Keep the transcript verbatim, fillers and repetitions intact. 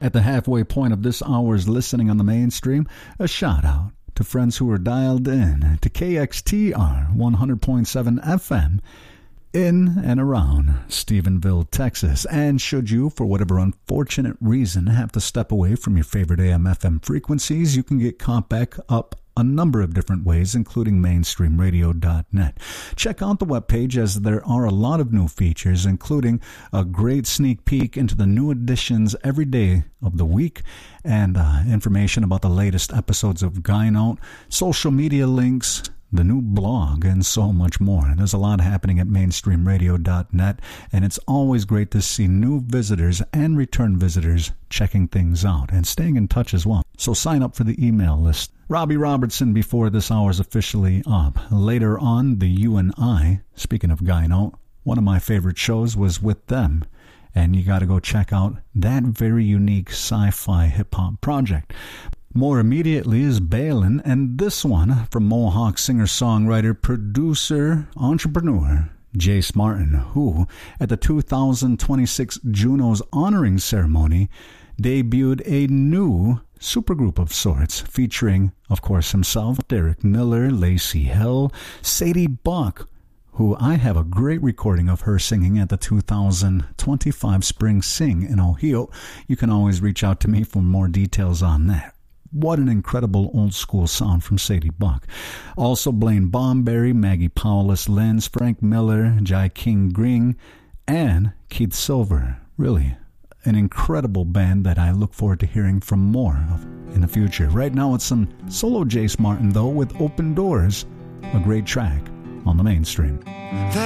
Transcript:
At the halfway point of this hour's listening on the mainstream, a shout out to friends who are dialed in to K X T R one hundred point seven F M in and around Stephenville, Texas. And should you, for whatever unfortunate reason, have to step away from your favorite A M F M frequencies, you can get caught back up a number of different ways, including mainstream radio dot net. Check out the webpage, as there are a lot of new features, including a great sneak peek into the new editions every day of the week, and uh, information about the latest episodes of Guy Note, social media links, the new blog, and so much more. There's a lot happening at mainstream radio dot net, and it's always great to see new visitors and return visitors checking things out and staying in touch as well. So sign up for the email list. Robbie Robertson before this hour's officially up. Later on, the You and I, speaking of Guy Note, one of my favorite shows was with them, and you got to go check out that very unique sci-fi hip-hop project. More immediately is Balin, and this one from Mohawk singer-songwriter, producer, entrepreneur Jace Martin, who at the two thousand twenty-six Junos honoring ceremony debuted a new supergroup of sorts, featuring, of course, himself, Derek Miller, Lacey Hill, Sadie Buck, who I have a great recording of her singing at the two thousand twenty-five Spring Sing in Ohio. You can always reach out to me for more details on that. What an incredible old-school sound from Sadie Buck. Also, Blaine Bomberry, Maggie Paulus Lenz, Frank Miller, Jai King Green, and Keith Silver. Really, an incredible band that I look forward to hearing from more of in the future. Right now, it's some solo Jace Martin, though, with Open Doors, a great track on the mainstream.